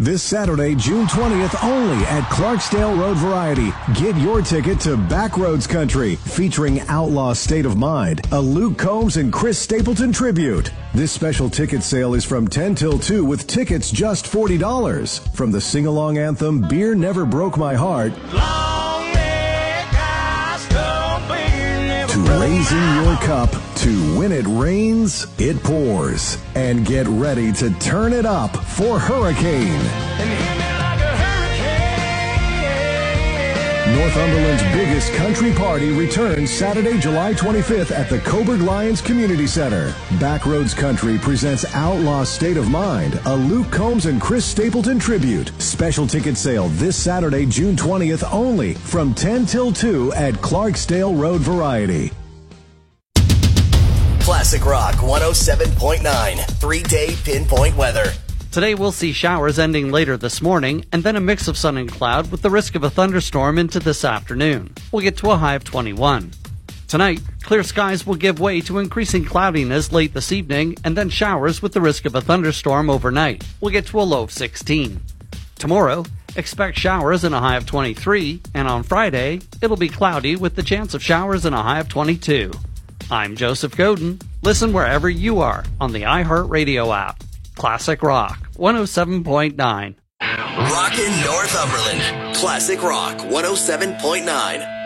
This Saturday, June 20th, only at Clarksdale Road Variety. Get your ticket to Backroads Country, featuring Outlaw State of Mind, a Luke Combs and Chris Stapleton tribute. This special ticket sale is from 10 till 2 with tickets just $40. From the sing-along anthem, Beer Never Broke My Heart, to raising your cup, to When It Rains, It Pours. And get ready to turn it up for Hurricane. Northumberland's biggest country party returns Saturday, July 25th at the Coburg Lions Community Center. Backroads Country presents Outlaw State of Mind, a Luke Combs and Chris Stapleton tribute. Special ticket sale this Saturday, June 20th only from 10 till 2 at Clarksdale Road Variety. Classic Rock 107.9, 3-day pinpoint weather. Today we'll see showers ending later this morning, and then a mix of sun and cloud with the risk of a thunderstorm into this afternoon. We'll get to a high of 21. Tonight, clear skies will give way to increasing cloudiness late this evening, and then showers with the risk of a thunderstorm overnight. We'll get to a low of 16. Tomorrow, expect showers and a high of 23, and on Friday, it'll be cloudy with the chance of showers and a high of 22. I'm Joseph Godin. Listen wherever you are on the iHeartRadio app. Classic Rock 107.9. Rockin' Northumberland. Classic Rock 107.9.